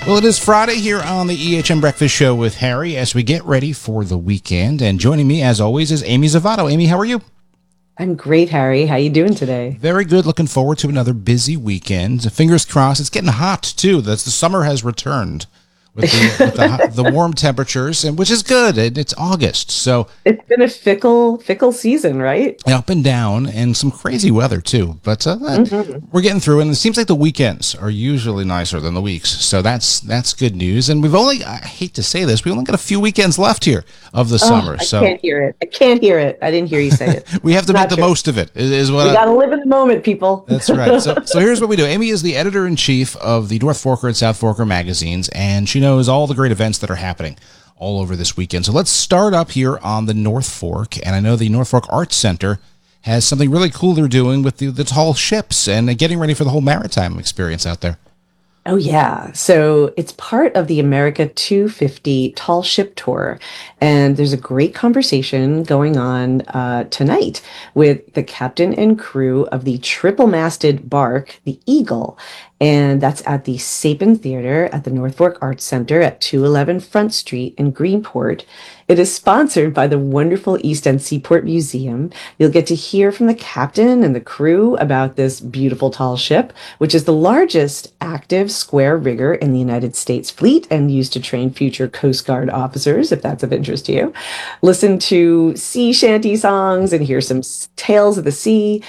Well, it is Friday here on the EHM Breakfast Show with Harry as we get ready for the weekend. And joining me, as always, is Amy Zavato. Amy, how are you? I'm great, Harry. How you doing today? Very good. Looking forward to another busy weekend. Fingers crossed. It's getting hot, too. The summer has returned with the warm temperatures, and which is good. It's August, so It's been a fickle season, right? up and down, and some crazy weather too. But Hmm. we're getting through, and it seems like the weekends are usually nicer than the weeks. So that's good news. And we've only—I hate to say this—we only got a few weekends left here of the Oh, summer. I So can't hear it. I can't hear it. I didn't hear you say it. we have to make Not the true. most of it. Is what We gotta live in the moment, people. That's right. So here's what we do. Amy is the editor in chief of the North Forker and South Forker magazines, and she knows all the great events that are happening all over this weekend. So let's start up here on the North Fork, and I know the North Fork Arts Center has something really cool they're doing with the tall ships and getting ready for the whole maritime experience out there. Oh, yeah. So it's part of the America 250 Tall Ship Tour. And there's a great conversation going on tonight with the captain and crew of the triple-masted bark, the Eagle. And that's at the Sapin Theater at the North Fork Arts Center at 211 Front Street in Greenport. It is sponsored by the wonderful East End Seaport Museum. You'll get to hear from the captain and the crew about this beautiful tall ship, which is the largest active square rigger in the United States fleet and used to train future Coast Guard officers, if that's of interest to you. Listen to sea shanty songs and hear some tales of the sea.